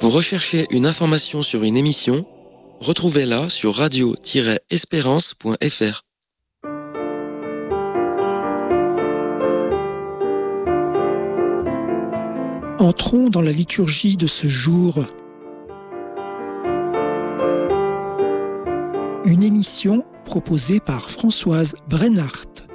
Vous recherchez une information sur une émission ? Retrouvez-la sur radio-espérance.fr. Entrons dans la liturgie de ce jour. Une émission proposée par Françoise Brennart.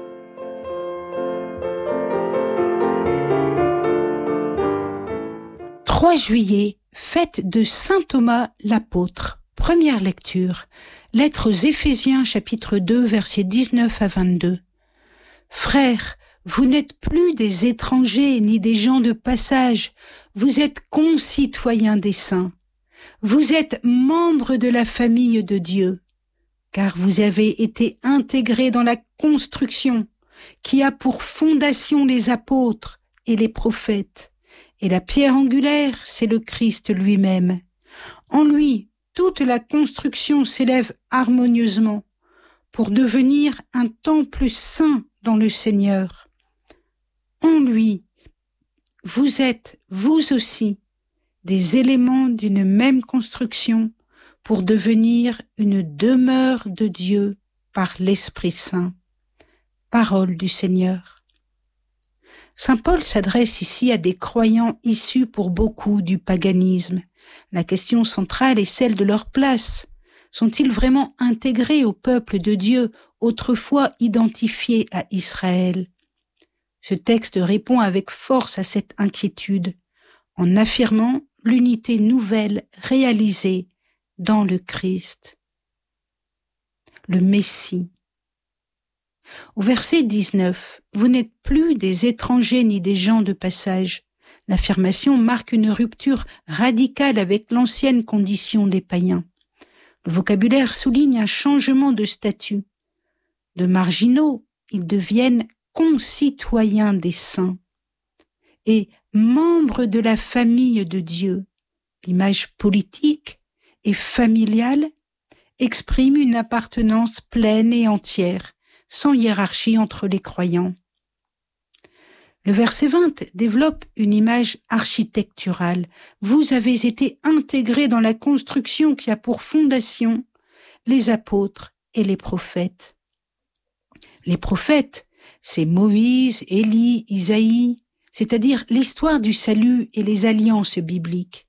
« 3 juillet, fête de saint Thomas l'apôtre. Première lecture. Lettre aux Éphésiens, chapitre 2, versets 19 à 22. Frères, vous n'êtes plus des étrangers ni des gens de passage, vous êtes concitoyens des saints. Vous êtes membres de la famille de Dieu, car vous avez été intégrés dans la construction qui a pour fondation les apôtres et les prophètes. Et la pierre angulaire, c'est le Christ lui-même. En lui, toute la construction s'élève harmonieusement pour devenir un temple saint dans le Seigneur. En lui, vous êtes, vous aussi, des éléments d'une même construction pour devenir une demeure de Dieu par l'Esprit Saint. Parole du Seigneur. Saint Paul s'adresse ici à des croyants issus pour beaucoup du paganisme. La question centrale est celle de leur place. Sont-ils vraiment intégrés au peuple de Dieu, autrefois identifié à Israël ? Ce texte répond avec force à cette inquiétude, en affirmant l'unité nouvelle réalisée dans le Christ, le Messie. Au verset 19, « Vous n'êtes plus des étrangers ni des gens de passage ». L'affirmation marque une rupture radicale avec l'ancienne condition des païens. Le vocabulaire souligne un changement de statut. De marginaux, ils deviennent concitoyens des saints et membres de la famille de Dieu. L'image politique et familiale exprime une appartenance pleine et entière, sans hiérarchie entre les croyants. Le verset 20 développe une image architecturale. Vous avez été intégrés dans la construction qui a pour fondation les apôtres et les prophètes. Les prophètes, c'est Moïse, Élie, Isaïe, c'est-à-dire l'histoire du salut et les alliances bibliques.